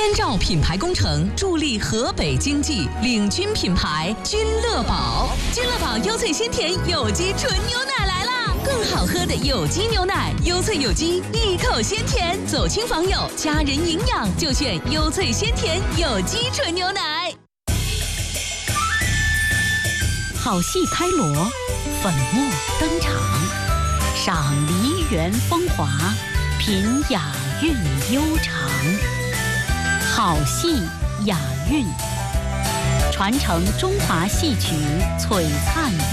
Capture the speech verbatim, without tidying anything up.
关照品牌工程，助力河北经济，领军品牌君乐宝。君乐宝优萃鲜甜有机纯牛奶来啦！更好喝的有机牛奶，优萃有机，一口鲜甜。走亲访友，家人营养就选优萃鲜甜有机纯牛奶。好戏开锣，粉墨登场，赏梨园风华，品雅韵悠长。好戏雅韵，传承中华戏曲璀璨